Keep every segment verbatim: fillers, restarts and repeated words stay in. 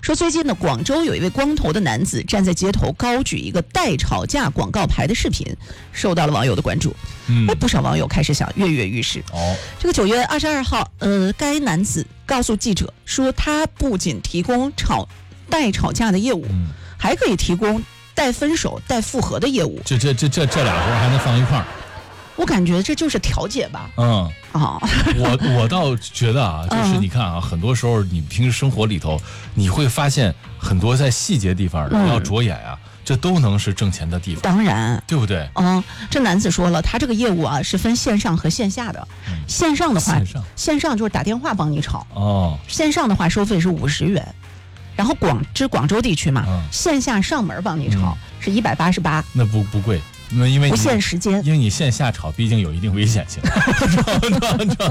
说最近呢，广州有一位光头的男子站在街头高举一个待吵架广告牌的视频，受到了网友的关注。嗯，不少网友开始想跃跃欲试。哦，这个九月二十二号，呃，该男子告诉记者说，他不仅提供吵待吵架的业务，嗯、还可以提供带分手、带复合的业务。 这这这这这俩活还能放一块儿？ 我感觉这就是调解吧。 嗯，哦，我我倒觉得啊，就是你看啊，嗯、很多时候你平时生活里头，你会发现很多在细节地方的要着眼啊。嗯，这都能是挣钱的地方， 当然， 对不对？ 嗯，这男子说了，他这个业务啊是分线上和线下的。嗯、线上的话，线上线上就是打电话帮你吵哦。线上的话收费是五十元，然后广这广州地区嘛，嗯、线下上门帮你吵、嗯、是一百八十八， 那不不贵。那因为不限时间， 因为你线下炒，毕竟有一定危险性，对吧？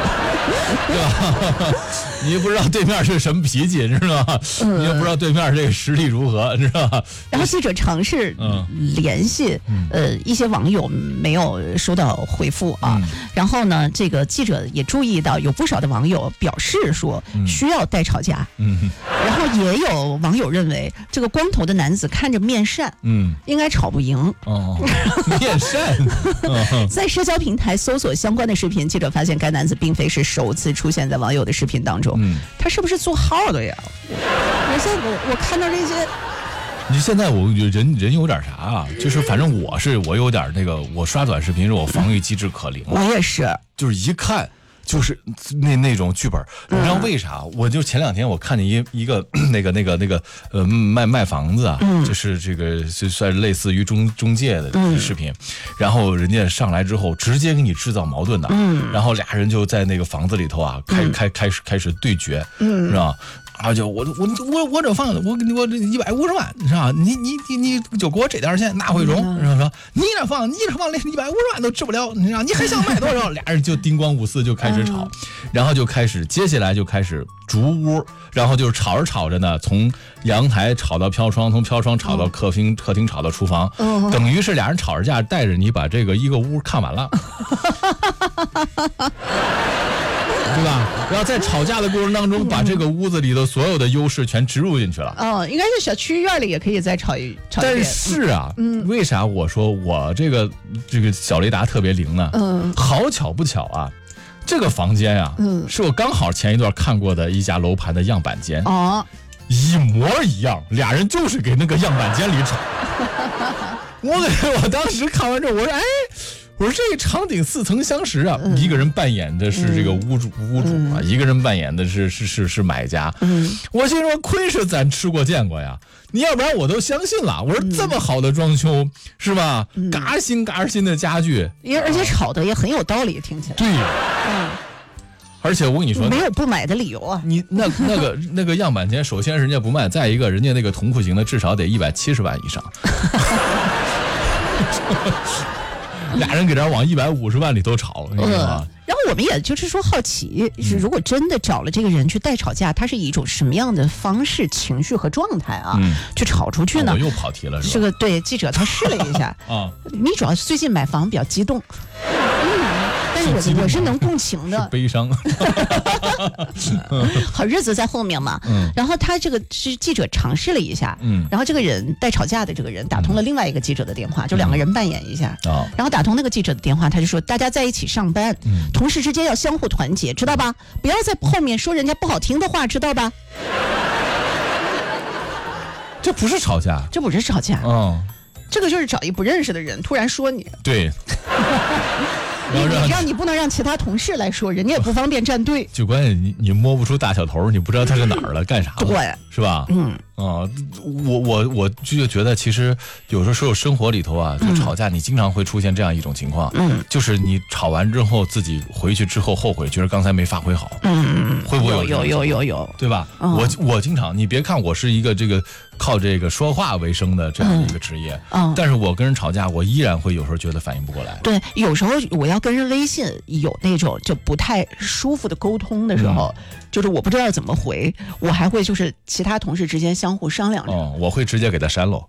你也不知道对面是什么脾气，知道吗？嗯、你也不知道对面这个实力如何，知道吧？ 然后记者尝试联系、嗯、呃一些网友，没有收到回复啊。嗯、然后呢，这个记者也注意到有不少的网友表示说需要代吵架，嗯、然后也有网友认为这个光头的男子看着面善，嗯，应该吵不赢。 哦。面善， 在社交平台搜索相关的视频，记者发现该男子并非是首次出现在网友的视频当中。嗯，他是不是做号的呀？我现在我我看到这些， 你现在我人人有点啥啊？就是反正我是我有点那个，我刷短视频是我防御机制可灵。 我也是， 就是一看。就是那那种剧本，你知道为啥？嗯、我就前两天我看见一一个那个那个那个呃卖卖房子啊，嗯、就是这个就算是类似于中中介的视频，嗯、然后人家上来之后直接给你制造矛盾的，嗯、然后俩人就在那个房子里头啊开、嗯、开开始开始对决，嗯、是吧？然后就我我我我这房子我我这一百五十万是吧？你你你你就给我这点钱拿回中，是吧？说你这房你这房连一百五十万都治不了，你知道你还想买多少？俩人就叮咣五四就开始吵，然后就开始接下来就开始逐屋，然后就是吵着吵着呢，从阳台吵到飘窗，从飘窗吵到客厅，客厅吵到厨房，等于是俩人吵着架，带着你把这个一个屋看完了。对吧？然后在吵架的过程当中，把这个屋子里的所有的优势全植入进去了。 哦，应该是小区院里也可以再吵一吵一遍。 但是啊，嗯，为啥我说我这个这个小雷达特别灵呢？嗯，好巧不巧啊，这个房间啊，嗯，是我刚好前一段看过的一家楼盘的样板间。哦，一模一样，俩人就是给那个样板间里吵。我给我当时看完之后，我说，哎。我说这个场景似曾相识啊！嗯、一个人扮演的是这个屋主，嗯、屋主啊，嗯、一个人扮演的是是是是买家。嗯，我心说亏是咱吃过见过呀，你要不然我都相信了。我说这么好的装修、嗯、是吧？嗯、嘎新嘎新的家具， 也而且吵的也很有道理，听起来。 对呀。嗯。而且我跟你说， 没有不买的理由啊！ 你那那个那个样板间，首先人家不卖，再一个人家那个同户型的至少得一百七十万以上。俩人给这往一百五十万里头吵，你知道吗？ 然后我们也就是说好奇，是如果真的找了这个人去代吵架，他是以一种什么样的方式、情绪和状态啊，嗯、去吵出去呢？ 我又跑题了，是吧？ 这个对记者他试了一下啊，你主要是最近买房比较激动。但是我我是能共情的， 悲伤。 好日子在后面嘛。嗯。然后他这个是记者尝试了一下，嗯。然后这个人带吵架的这个人打通了另外一个记者的电话，嗯、就两个人扮演一下。啊、嗯。然后打通那个记者的电话，他就说：“大家在一起上班，嗯、同事之间要相互团结，知道吧？不要在后面说人家不好听的话，知道吧？” 这不是吵架， 这不是吵架。嗯。这个就是找一不认识的人突然说你。 对。 你你让你不能让其他同事来说，人家也不方便站队。 就关键你你摸不出大小头，你不知道他是哪儿了，干啥了， 对， 是吧？嗯啊，我我我就觉得，其实有的时候生活里头啊，就吵架，你经常会出现这样一种情况，嗯，就是你吵完之后，自己回去之后后悔，觉得刚才没发挥好，嗯嗯，会不会有有有有有， 对吧？嗯、我我经常，你别看我是一个这个靠这个说话为生的这样一个职业，嗯，但是我跟人吵架，我依然会有时候觉得反应不过来。 对，有时候我要跟人微信有那种就不太舒服的沟通的时候，嗯、就是我不知道怎么回，我还会就是其他同事之间相互商量着。 哦，我会直接给他删了。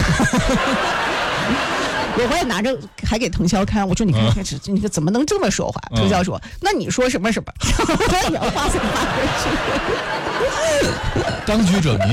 我会拿着还给腾霄看，我说你看，嗯、你怎么能这么说话？嗯、腾霄说，那你说什么什么？我也要发送发回去。 当局者迷。